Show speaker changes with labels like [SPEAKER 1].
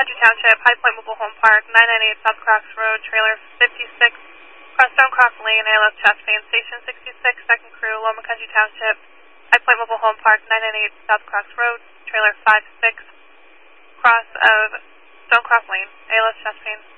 [SPEAKER 1] Country Township, High Point Mobile Home Park, 998 South Cross Road, trailer 56, cross Stonecroft Lane, ALS Chastain, Station 66, second crew, Loma Country Township, High Point Mobile Home Park, 998 South Cross Road, trailer 56, cross of Stonecroft Lane, ALS Chastain.